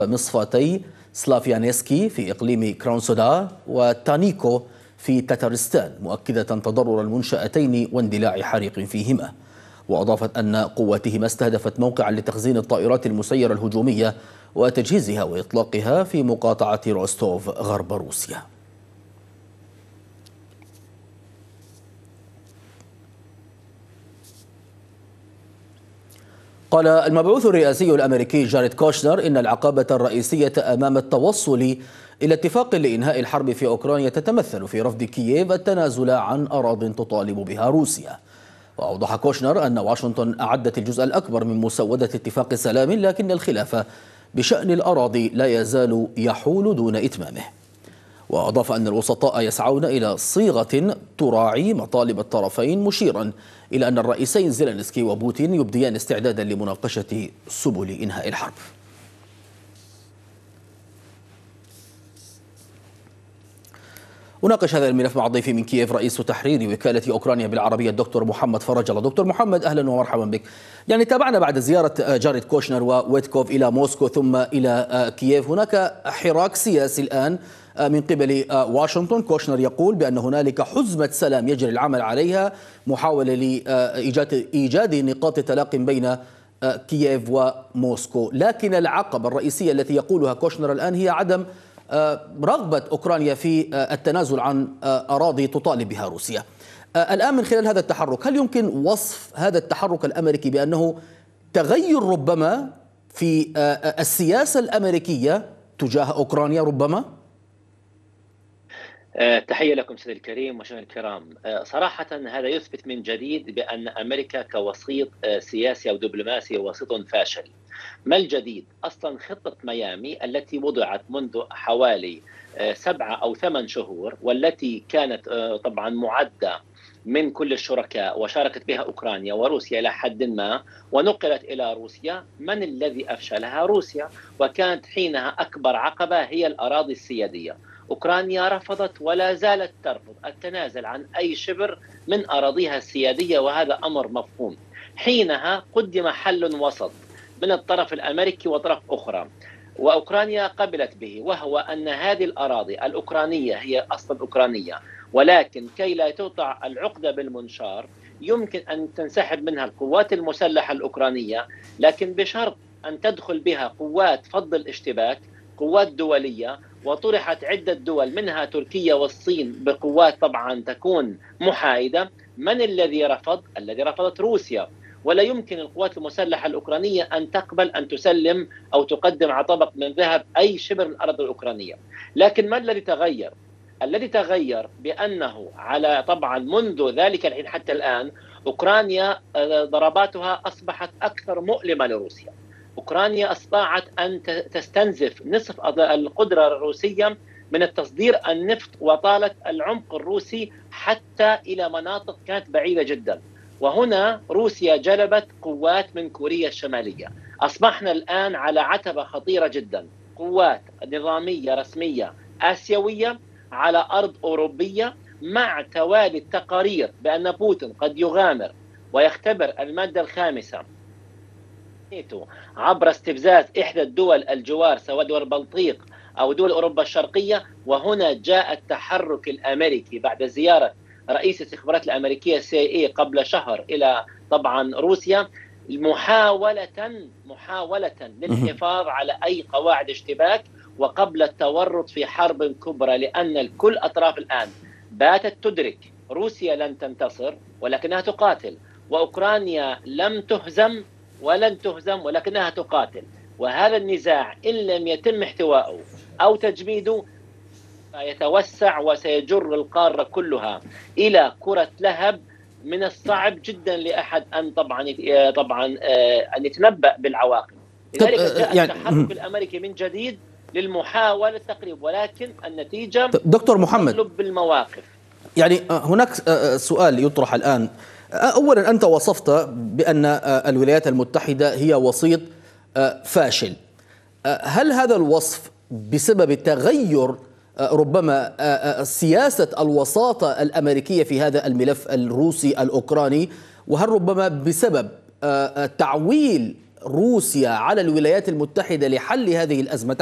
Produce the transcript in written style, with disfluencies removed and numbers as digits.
مصفاتي سلافيانسكي في إقليم كرونسودا وتانيكو في تتارستان، مؤكدة تضرر المنشأتين واندلاع حريق فيهما. وأضافت أن قواتهما استهدفت موقعا لتخزين الطائرات المسيرة الهجومية وتجهيزها وإطلاقها في مقاطعة روستوف غرب روسيا. قال المبعوث الرئاسي الأمريكي جاريد كوشنر إن العقبة الرئيسية أمام التوصل إلى اتفاق لإنهاء الحرب في أوكرانيا تتمثل في رفض كييف التنازل عن أراضٍ تطالب بها روسيا. وأوضح كوشنر أن واشنطن أعدت الجزء الأكبر من مسودة اتفاق سلام، لكن الخلاف بشأن الأراضي لا يزال يحول دون إتمامه. وأضاف أن الوسطاء يسعون إلى صيغة تراعي مطالب الطرفين، مشيرا إلى أن الرئيسين زيلينسكي وبوتين يبديان استعدادا لمناقشة سبل إنهاء الحرب. أناقش هذا الملف مع ضيفي من كييف رئيس تحرير وكالة أوكرانيا بالعربية الدكتور محمد فرج الله. دكتور محمد، أهلا ومرحبا بك. يعني تابعنا بعد زيارة جاريد كوشنر وويتكوف إلى موسكو ثم إلى كييف هناك حراك سياسي الآن من قبل واشنطن. كوشنر يقول بأن هنالك حزمة سلام يجري العمل عليها، محاولة لإيجاد نقاط تلاق بين كييف وموسكو، لكن العقبة الرئيسية التي يقولها كوشنر الآن هي عدم رغبة أوكرانيا في التنازل عن أراضي تطالب بها روسيا. الآن من خلال هذا التحرك، هل يمكن وصف هذا التحرك الأمريكي بأنه تغير ربما في السياسة الأمريكية تجاه أوكرانيا ربما؟ تحية لكم سيدي الكريم ومشاهدينا الكرام. صراحة هذا يثبت من جديد بأن أمريكا كوسيط سياسي أو دبلوماسي وسيط فاشل. ما الجديد؟ أصلا خطة ميامي التي وضعت منذ حوالي 7 أو 8 شهور، والتي كانت طبعا معدة من كل الشركاء وشاركت بها أوكرانيا وروسيا إلى حد ما، ونقلت إلى روسيا. من الذي أفشلها؟ روسيا. وكانت حينها أكبر عقبة هي الأراضي السيادية. أوكرانيا رفضت ولا زالت ترفض التنازل عن أي شبر من أراضيها السيادية، وهذا أمر مفهوم. حينها قدم حل وسط من الطرف الأمريكي وطرف أخرى، وأوكرانيا قبلت به، وهو أن هذه الأراضي الأوكرانية هي أصلا أوكرانية، ولكن كي لا تقطع العقدة بالمنشار يمكن أن تنسحب منها القوات المسلحة الأوكرانية، لكن بشرط أن تدخل بها قوات فض الاشتباك، قوات دولية. وطرحت عدة دول منها تركيا والصين بقوات طبعا تكون محايدة. من الذي رفض؟ الذي رفضت روسيا. ولا يمكن القوات المسلحة الأوكرانية أن تقبل أن تسلم أو تقدم على طبق من ذهب أي شبر من الأرض الأوكرانية. لكن ما الذي تغير؟ الذي تغير بأنه على طبعا منذ ذلك الحين حتى الآن أوكرانيا ضرباتها أصبحت أكثر مؤلمة لروسيا. أوكرانيا استطاعت أن تستنزف نصف القدرة الروسية من التصدير النفط، وطالت العمق الروسي حتى إلى مناطق كانت بعيدة جدا. وهنا روسيا جلبت قوات من كوريا الشمالية. أصبحنا الآن على عتبة خطيرة جدا، قوات نظامية رسمية آسيوية على أرض أوروبية، مع توالي التقارير بأن بوتين قد يغامر ويختبر المادة الخامسة عبر استفزاز إحدى الدول الجوار، سواء دول البلطيق أو دول أوروبا الشرقية. وهنا جاء التحرك الأمريكي بعد زيارة رئيس الاستخبارات الأمريكية CIA قبل شهر إلى طبعا روسيا، محاولة للحفاظ على أي قواعد اشتباك وقبل التورط في حرب كبرى، لأن كل أطراف الآن باتت تدرك روسيا لن تنتصر ولكنها تقاتل، وأوكرانيا لم تهزم ولن تهزم ولكنها تقاتل. وهذا النزاع إن لم يتم احتواءه أو تجميده سيتوسع وسيجر القارة كلها إلى كرة لهب من الصعب جدا لأحد أن طبعا أن يتنبأ بالعواقب. لذلك جاء التحرك الأمريكي من جديد للمحاولة التقريب، ولكن النتيجة دكتور محمد تطلب بالمواقف. يعني هناك سؤال يطرح الآن. أولا أنت وصفت بأن الولايات المتحدة هي وسيط فاشل. هل هذا الوصف بسبب تغير ربما سياسة الوساطة الأمريكية في هذا الملف الروسي الأوكراني، وهل ربما بسبب تعويل روسيا على الولايات المتحدة لحل هذه الأزمة؟